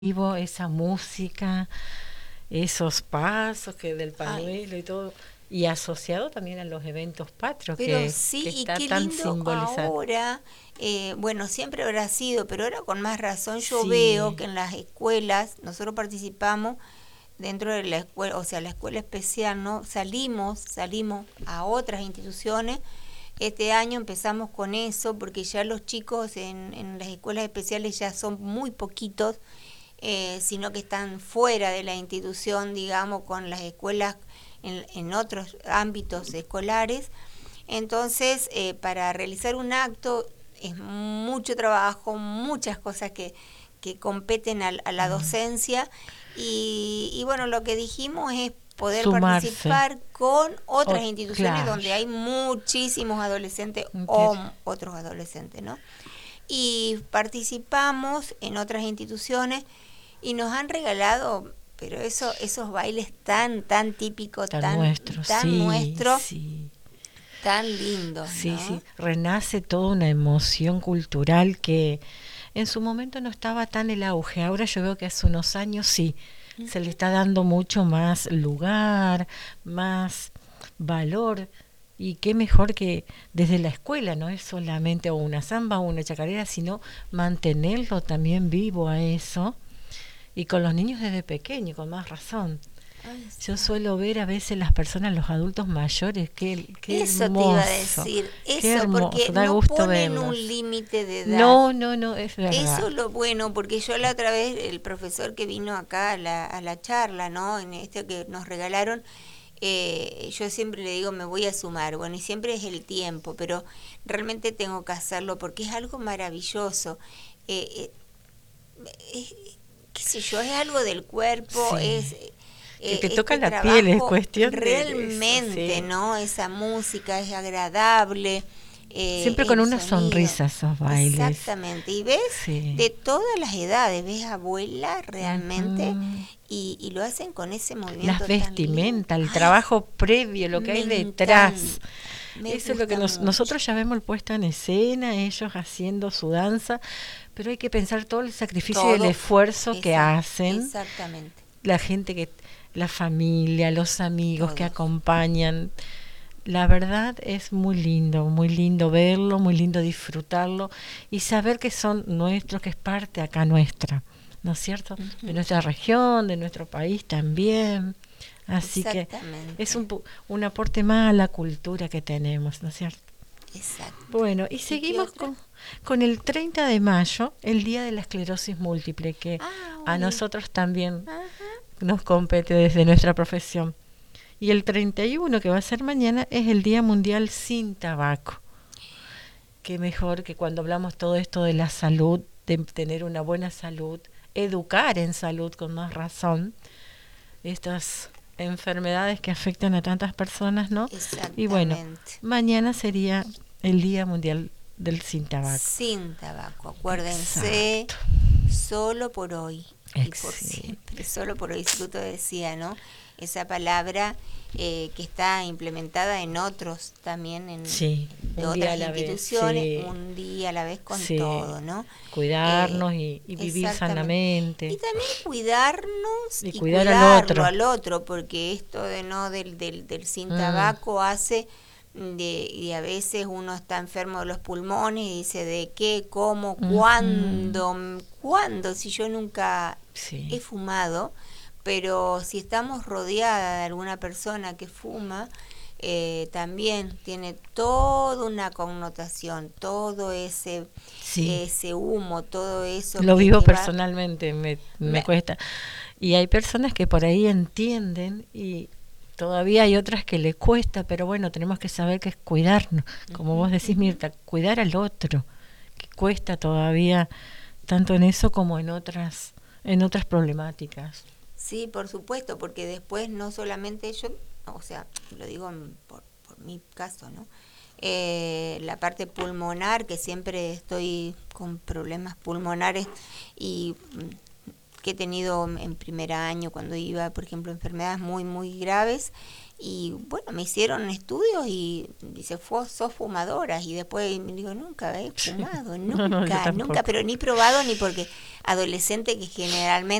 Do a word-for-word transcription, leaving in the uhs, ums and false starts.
vivo, esa música, esos pasos que del Ay, pañuelo y todo, y asociado también a los eventos patrios pero que, sí, que y está qué tan lindo simbolizado. ahora, eh, bueno, siempre habrá sido, pero ahora con más razón yo veo Sí, que en las escuelas, nosotros participamos dentro de la escuela, o sea, la escuela especial, ¿no? Salimos, salimos a otras instituciones. Este año empezamos con eso porque ya los chicos en, en las escuelas especiales ya son muy poquitos, eh, sino que están fuera de la institución, digamos, con las escuelas en, en otros ámbitos escolares. Entonces, eh, para realizar un acto es mucho trabajo, muchas cosas que, que competen a, a la docencia y, y bueno, lo que dijimos es poder sumarse. participar con O, otras instituciones claro. donde hay muchísimos adolescentes Inter- o otros adolescentes, ¿no? Y participamos en otras instituciones y nos han regalado, pero eso, esos bailes tan, tan típicos, Tan tan, nuestro, tan sí, nuestros, sí. tan lindos, Sí, ¿no? sí, renace toda una emoción cultural que en su momento no estaba tan el auge. Ahora yo veo que hace unos años sí, se le está dando mucho más lugar, más valor. Y qué mejor que desde la escuela, no es solamente o una samba o una chacarera, sino mantenerlo también vivo a eso. Y con los niños desde pequeño, con más razón. Ay, Yo sí. suelo ver a veces las personas, los adultos mayores, qué, qué Eso te iba a hermoso, decir, qué eso, porque hermoso, da no gusto ponen un verlos. límite de edad. No, no, no, es Eso verdad. es lo bueno, porque yo la otra vez, el profesor que vino acá a la, a la charla, ¿no? En esto que nos regalaron, eh, yo siempre le digo, me voy a sumar, bueno, y siempre es el tiempo, pero realmente tengo que hacerlo porque es algo maravilloso. Eh, eh, es- qué sé yo, es algo del cuerpo, es Sí, eh, que te toca este la piel, es trabajo cuestión de, de eso, realmente, sí. ¿no? Esa música es agradable, eh, Siempre con el una sonido, sonrisa esos bailes. exactamente. Y ves Sí. de todas las edades, ves abuelas realmente Ujú. y, y lo hacen con ese Las movimiento tan lindo. vestimentas, el Ay, trabajo previo, lo que me hay detrás. encanta, me Eso es lo que gusta nos- mucho. nosotros ya vemos el puesto en escena, ellos haciendo su danza, pero hay que pensar todo el sacrificio y el Todo, esfuerzo que esa, hacen, exactamente, la gente que, la familia, los amigos que todos. acompañan. La verdad es muy lindo, muy lindo verlo, muy lindo disfrutarlo y saber que son nuestros, que es parte acá nuestra, ¿no es cierto? De Ujú, nuestra región, de nuestro país también. Así que es exactamente, un, pu- un aporte más a la cultura que tenemos, ¿no es cierto? exacto. Bueno, y ¿Y qué seguimos otra? con, con el treinta de mayo, el Día de la Esclerosis Múltiple, que Ah, a hoy. nosotros también Ajá. nos compete desde nuestra profesión. Y el treinta y uno, que va a ser mañana, es el Día Mundial sin Tabaco. Qué mejor que cuando hablamos todo esto de la salud, de tener una buena salud, educar en salud con más razón, estas enfermedades que afectan a tantas personas, ¿no? Y bueno, Exactamente. mañana sería el Día Mundial del Sin Tabaco. Sin tabaco, acuérdense, Exacto, solo por hoy y por siempre. excelente. Solo por hoy, Ciruto decía, ¿no? Esa palabra eh, que está implementada en otros también, en, Sí, de un día a otras la vez, instituciones, sí, un día a la vez con sí. todo, ¿no? Eh, Cuidarnos y, y vivir exactamente. Y sanamente también cuidarnos y y cuidar al cuidarlo otro. al otro, porque esto de no del, del, del sin Mm, tabaco hace de, y a veces uno está enfermo de los pulmones y dice de qué, cómo, ujú, cuándo, cuándo, si yo nunca he sí, fumado, pero si estamos rodeada de alguna persona que fuma, eh, también tiene toda una connotación, todo ese, sí. ese humo, todo eso Lo que, vivo que va... personalmente, me, me Me, cuesta. Y hay personas que por ahí entienden y todavía hay otras que le cuesta, pero bueno, tenemos que saber que es cuidarnos, como ujú, vos decís, ujú. Mirta, cuidar al otro, que cuesta todavía tanto en eso como en otras, en otras problemáticas. Sí, por supuesto, porque después no solamente yo, o sea, lo digo en- por, por mi caso, ¿no? Eh, la parte pulmonar, que siempre estoy con problemas pulmonares y mm, que he tenido en primer año cuando iba, por ejemplo, enfermedades muy, muy graves Y bueno, me hicieron estudios y dice, "Fue- sos fumadora". Y después me digo, nunca he fumado, No, no, yo nunca, tampoco. nunca, pero ni probado ni porque adolescente que generalmente